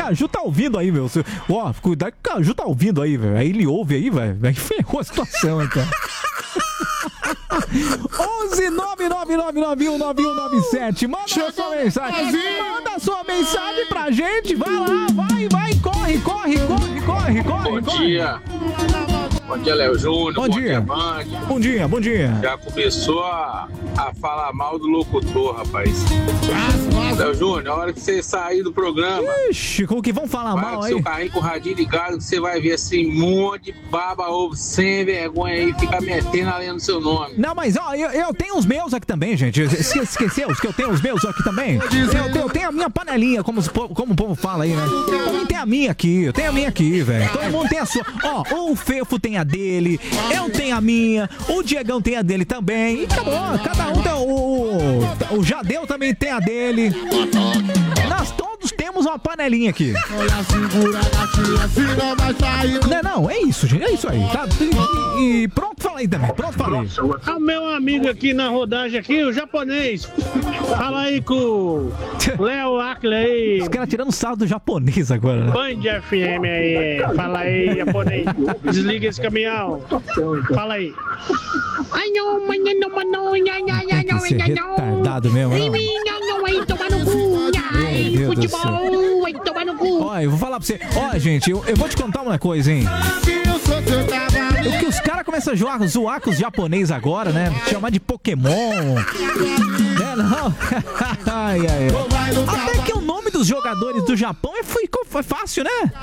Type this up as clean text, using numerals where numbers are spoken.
Caju tá ouvindo aí, meu. Ó, cuidado que o Caju tá ouvindo aí, velho. Aí ele ouve aí, velho. Aí ferrou a situação, então. 11-999919197. Manda a sua mensagem. Manda a sua mensagem pra gente. Vai lá, vai. Corre. Bom dia. Bom dia, Léo Júnior. Bom dia. Bom dia. Já começou a falar mal do locutor, rapaz. Léo Júnior, na hora que você sair do programa, ixi, como que vão falar mal com aí? seu carrinho com o radinho ligado, que você vai ver assim, um monte de baba ovo sem vergonha aí, fica metendo além do seu nome. Não, mas ó, eu tenho os meus aqui também, gente. Esqueceu que eu tenho os meus aqui também? Eu tenho a minha panelinha, como o povo fala aí, né? Eu também tenho a minha aqui, velho. Todo mundo tem a sua. Ó, o Fefo tem a dele, eu tenho a minha, o Diegão tem a dele também. E acabou, cada um tem o Jadeu também tem a dele. Nós todos temos uma panelinha aqui. Não, é isso, gente. É isso aí. Tá? E pronto, fala aí também. Pronto, falei. O meu amigo aqui na rodagem aqui, o japonês. Fala aí com o Léo Ackley aí. Os caras tirando sarro do japonês agora, né? Band FM aí. Fala aí, japonês. Desliga esse caminhão. Fala aí. Tem que ser retardado mesmo, não? Meu Deus do céu. Ó, eu vou falar pra você. Ó, gente, eu vou te contar uma coisa, hein? O que os caras começam a zoar com os japoneses agora, né? Chamar de Pokémon. Né, não? Ai. Até que o nome dos jogadores do Japão foi fácil, né?